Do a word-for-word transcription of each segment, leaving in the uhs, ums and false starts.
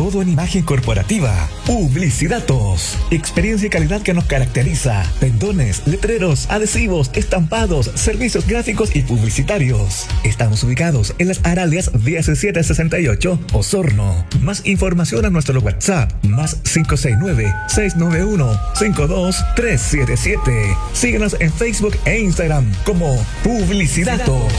todo en imagen corporativa. Publicidatos. Experiencia y calidad que nos caracteriza. Pendones, letreros, adhesivos, estampados, servicios gráficos y publicitarios. Estamos ubicados en las Aralias diecisiete sesenta y ocho, Osorno. Más información a nuestro WhatsApp, más cinco seis nueve, seis nueve uno, cinco dos tres siete siete. Síguenos en Facebook e Instagram como Publicidatos.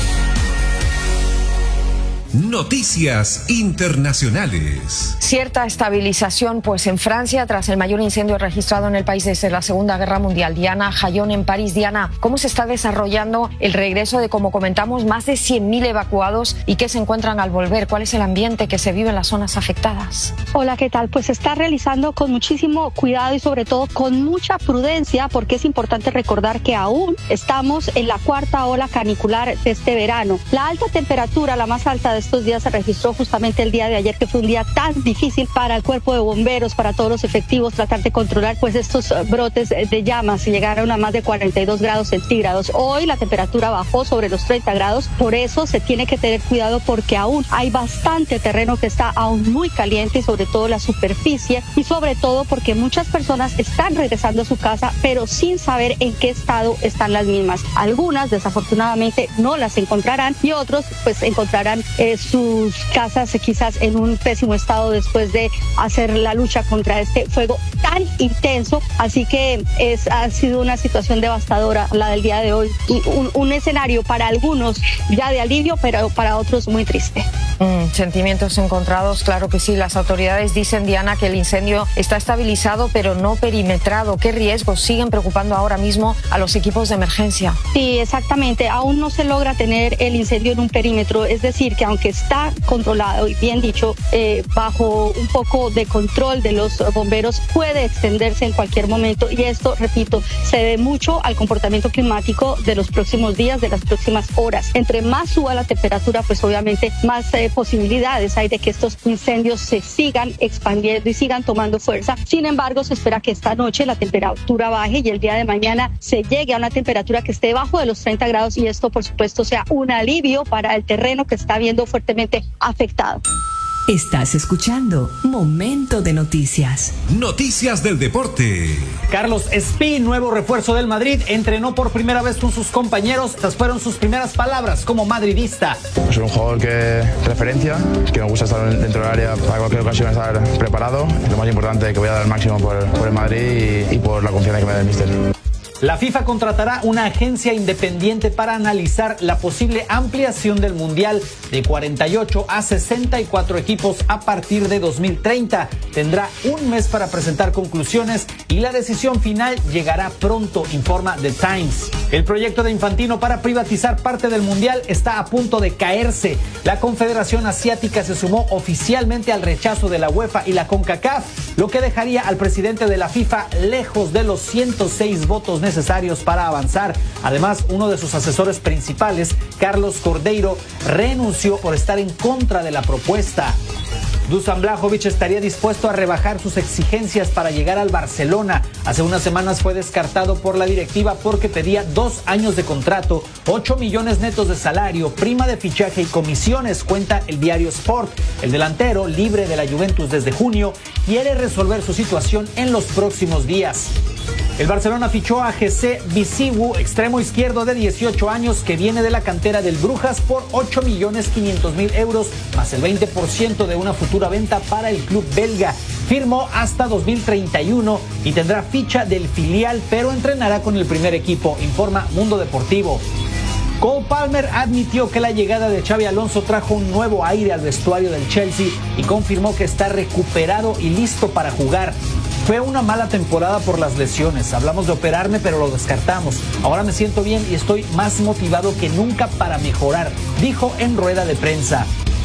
Noticias internacionales. Cierta estabilización, pues en Francia, tras el mayor incendio registrado en el país desde la Segunda Guerra Mundial. Diana Jayón en París. Diana, ¿cómo se está desarrollando el regreso de, como comentamos, más de cien mil evacuados y que se encuentran al volver? ¿Cuál es el ambiente que se vive en las zonas afectadas? Hola, ¿qué tal? Pues se está realizando con muchísimo cuidado y sobre todo con mucha prudencia, porque es importante recordar que aún estamos en la cuarta ola canicular de este verano. La alta temperatura, la más alta de estos días, se registró justamente el día de ayer, que fue un día tan difícil para el cuerpo de bomberos, para todos los efectivos, tratar de controlar pues estos brotes de llamas y llegaron a más de cuarenta y dos grados centígrados. Hoy la temperatura bajó sobre los treinta grados, por eso se tiene que tener cuidado, porque aún hay bastante terreno que está aún muy caliente, y sobre todo la superficie, y sobre todo porque muchas personas están regresando a su casa pero sin saber en qué estado están las mismas. Algunas desafortunadamente no las encontrarán y otros pues encontrarán eh, sus casas quizás en un pésimo estado después de hacer la lucha contra este fuego tan intenso. Así que es, ha sido una situación devastadora la del día de hoy, y un, un escenario para algunos ya de alivio, pero para otros muy triste. Mm, sentimientos encontrados, claro que sí. Las autoridades dicen, Diana, que el incendio está estabilizado pero no perimetrado. ¿Qué riesgos siguen preocupando ahora mismo a los equipos de emergencia? Sí, exactamente. Aún no se logra tener el incendio en un perímetro, es decir, que aunque está controlado y bien dicho, eh, bajo un poco de control de los bomberos, puede extenderse en cualquier momento, y esto, repito, se debe mucho al comportamiento climático de los próximos días, de las próximas horas. Entre más suba la temperatura, pues obviamente más eh, posibilidades hay de que estos incendios se sigan expandiendo y sigan tomando fuerza. Sin embargo, se espera que esta noche la temperatura baje y el día de mañana se llegue a una temperatura que esté debajo de los treinta grados, y esto, por supuesto, sea un alivio para el terreno que está viendo fuertemente afectado. Estás escuchando Momento de Noticias. Noticias del deporte. Carlos Espín, nuevo refuerzo del Madrid, entrenó por primera vez con sus compañeros. Estas fueron sus primeras palabras como madridista. Soy un jugador que referencia, que me gusta estar dentro del área para cualquier ocasión, estar preparado. Lo más importante es que voy a dar el máximo por, por el Madrid y, y por la confianza que me da el míster. La FIFA contratará una agencia independiente para analizar la posible ampliación del Mundial de cuarenta y ocho a sesenta y cuatro equipos a partir de dos mil treinta. Tendrá un mes para presentar conclusiones y la decisión final llegará pronto, informa The Times. El proyecto de Infantino para privatizar parte del Mundial está a punto de caerse. La Confederación Asiática se sumó oficialmente al rechazo de la UEFA y la CONCACAF, lo que dejaría al presidente de la FIFA lejos de los ciento seis votos necesarios necesarios para avanzar. Además, uno de sus asesores principales, Carlos Cordeiro, renunció por estar en contra de la propuesta. Dusan Vlahovic estaría dispuesto a rebajar sus exigencias para llegar al Barcelona. Hace unas semanas fue descartado por la directiva porque pedía dos años de contrato, ocho millones netos de salario, prima de fichaje y comisiones, cuenta el diario Sport. El delantero, libre de la Juventus desde junio, quiere resolver su situación en los próximos días. El Barcelona fichó a Jesse Bisiwu, extremo izquierdo de dieciocho años que viene de la cantera del Brujas, por ocho millones quinientos mil euros, más el veinte por ciento de una futura venta para el club belga. Firmó hasta dos mil treinta y uno y tendrá ficha del filial, pero entrenará con el primer equipo, informa Mundo Deportivo. Cole Palmer admitió que la llegada de Xabi Alonso trajo un nuevo aire al vestuario del Chelsea y confirmó que está recuperado y listo para jugar. Fue una mala temporada por las lesiones. Hablamos de operarme, pero lo descartamos. Ahora me siento bien y estoy más motivado que nunca para mejorar, dijo en rueda de prensa.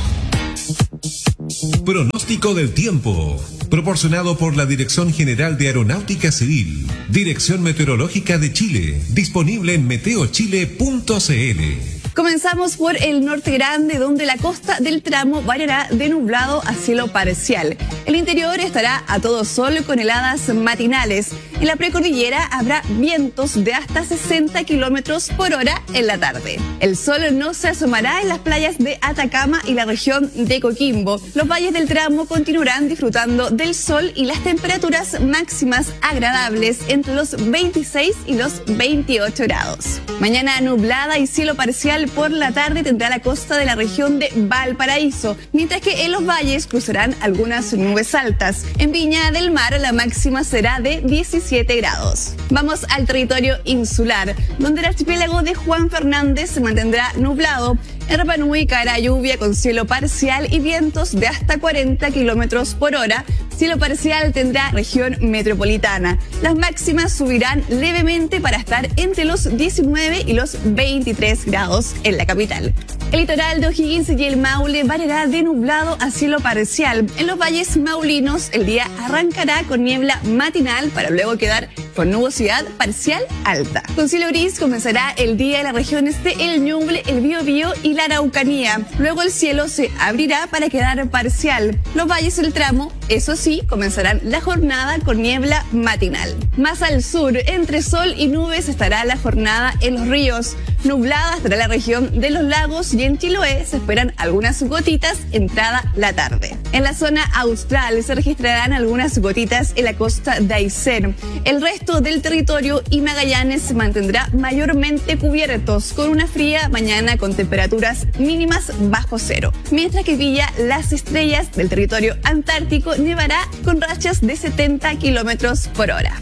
Pronóstico del tiempo, proporcionado por la Dirección General de Aeronáutica Civil, Dirección Meteorológica de Chile, disponible en meteo chile punto c l. Comenzamos por el norte grande, donde la costa del tramo variará de nublado a cielo parcial. El interior estará a todo sol con heladas matinales. En la precordillera habrá vientos de hasta sesenta kilómetros por hora en la tarde. El sol no se asomará en las playas de Atacama y la región de Coquimbo. Los valles del tramo continuarán disfrutando del sol y las temperaturas máximas agradables entre los veintiséis y los veintiocho grados. Mañana nublada y cielo parcial por la tarde tendrá la costa de la región de Valparaíso, mientras que en los valles cruzarán algunas nubes altas. En Viña del Mar la máxima será de diecisiete grados. Vamos al territorio insular, donde el archipiélago de Juan Fernández se mantendrá nublado. En Rapa Nui caerá lluvia con cielo parcial y vientos de hasta cuarenta kilómetros por hora. Cielo parcial tendrá región metropolitana. Las máximas subirán levemente para estar entre los diecinueve y los veintitrés grados en la capital. El litoral de O'Higgins y el Maule variará de nublado a cielo parcial. En los valles maulinos el día arrancará con niebla matinal para luego quedar con nubosidad parcial alta. Con cielo gris comenzará el día en las regiones de El Ñuble, el Biobío y la Araucanía. Luego el cielo se abrirá para quedar parcial. Los valles del tramo, eso sí, comenzarán la jornada con niebla matinal. Más al sur, entre sol y nubes, estará la jornada en los ríos. Nublada estará la región de los lagos y en Chiloé se esperan algunas gotitas entrada la tarde. En la zona austral se registrarán algunas gotitas en la costa de Aysén. El resto del territorio y Magallanes se mantendrá mayormente cubiertos con una fría mañana con temperaturas mínimas bajo cero. Mientras que Villa Las Estrellas del territorio antártico nevará con rachas de setenta kilómetros por hora.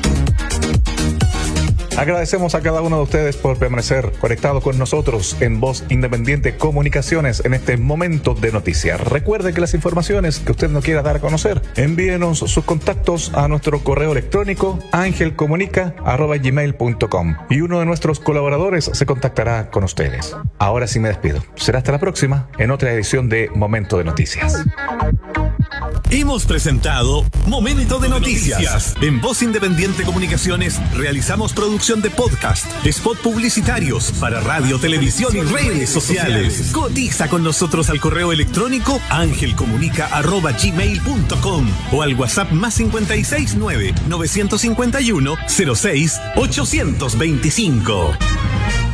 Agradecemos a cada uno de ustedes por permanecer conectado con nosotros en Voz Independiente Comunicaciones en este momento de noticias. Recuerde que las informaciones que usted nos quiera dar a conocer, envíenos sus contactos a nuestro correo electrónico angelcomunica arroba gmail punto com y uno de nuestros colaboradores se contactará con ustedes. Ahora sí me despido. Será hasta la próxima en otra edición de Momento de Noticias. Hemos presentado Momento de Noticias. En Voz Independiente Comunicaciones realizamos producción de podcast, spot publicitarios para radio, televisión y redes sociales. Cotiza con nosotros al correo electrónico angelcomunica arroba gmail punto com o al WhatsApp más cincuenta y seis nueve, novecientos cincuenta y uno, cero seis, ochocientos veinticinco.